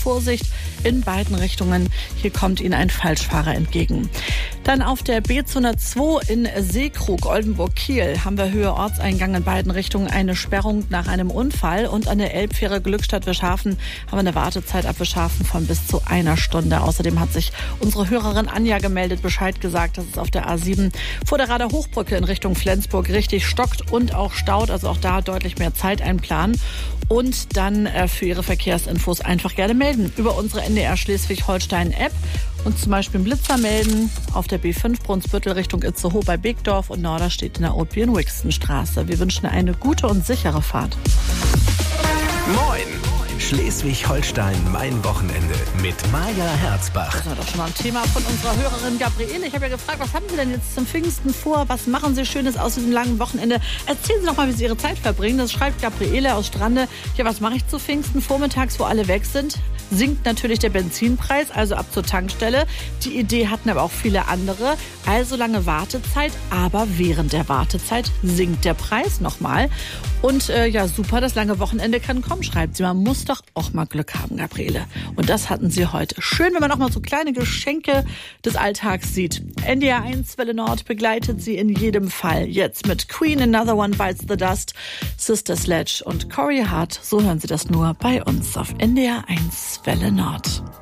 Vorsicht in beiden Richtungen. Hier kommt Ihnen ein Falschfahrer entgegen. Dann auf der B202 in Seekrug, Oldenburg-Kiel, haben wir Höhe Ortseingang in beiden Richtungen eine Sperrung nach einem Unfall. Und an der Elbfähre Glückstadt-Wischhafen haben wir eine Wartezeit ab Wischhafen von bis zu 1 Stunde. Außerdem hat sich unsere Hörerin Anja gemeldet, Bescheid gesagt, dass es auf der A7 vor der Rader Hochbrücke in Richtung Flensburg richtig stockt und auch staut. Also auch da deutlich mehr Zeit einplanen. Und dann für Ihre Verkehrsinfos einfach gerne melden über unsere NDR Schleswig-Holstein-App. Und zum Beispiel einen Blitzer melden auf der B5 Brunsbüttel Richtung Itzehoe bei Begdorf und Norderstedt in der Oatby-Wixton-Straße. Wir wünschen eine gute und sichere Fahrt. Moin! Schleswig-Holstein, mein Wochenende mit Maja Herzbach. Das war doch schon mal ein Thema von unserer Hörerin Gabriele. Ich habe ja gefragt, was haben Sie denn jetzt zum Pfingsten vor? Was machen Sie Schönes aus diesem langen Wochenende? Erzählen Sie doch mal, wie Sie Ihre Zeit verbringen. Das schreibt Gabriele aus Strande. Ja, was mache ich zu Pfingsten? Vormittags, wo alle weg sind, sinkt natürlich der Benzinpreis, also ab zur Tankstelle. Die Idee hatten aber auch viele andere. Also lange Wartezeit, aber während der Wartezeit sinkt der Preis nochmal. Und ja, super, das lange Wochenende kann kommen, schreibt sie. Man muss doch auch mal Glück haben, Gabriele. Und das hatten sie heute. Schön, wenn man auch mal so kleine Geschenke des Alltags sieht. NDR 1 Welle Nord begleitet sie in jedem Fall. Jetzt mit Queen, Another One Bites the Dust, Sister Sledge und Corey Hart. So hören Sie das nur bei uns auf NDR 1 Welle Nord.